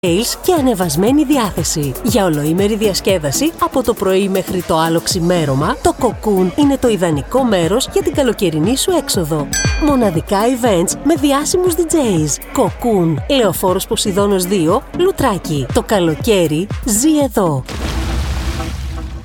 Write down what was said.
sales και ανεβασμένη διάθεση. Για ολοήμερη διασκέδαση από το πρωί μέχρι το άλλο ξημέρωμα, το Cocoon είναι το ιδανικό μέρος για την καλοκαιρινή σου έξοδο. Μοναδικά events με διάσημους DJs. Cocoon, Λεωφόρος Ποσειδώνος 2, Λουτράκι. Το καλοκαίρι ζει εδώ.